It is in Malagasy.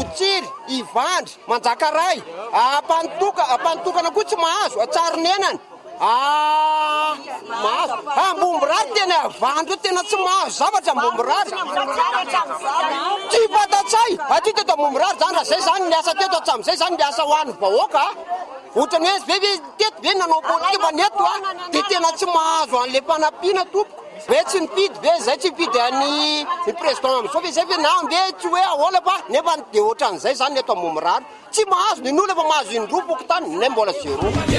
Tsiry, Ivandry, Manjakaray, Ampantokana koa tsy mahazo, Tsarinenany. Mahazo. Ambomborary tena Avandry tena tsy mahazo zavatra Ambomborary. Tsy fatatsay, aty teto Ambomborary zany raha zay zany niasa teto hatram'izay zany niasa ho an'ny vahoaka. Ohatrany hoe veve teto ve nanao politika neto dia tena tsy mahazo an'le mpanampiana tompoko. Ve tsy nipidy ve zay tsy nipidy ny président amin'izao ve zay ve na ve tsy hoe ahoana fa nefa dia ohatran'izay zany neto Ambomborary. Tsy mahazo ny olona fa mahazo indroa pokotany, ne mbola zéro.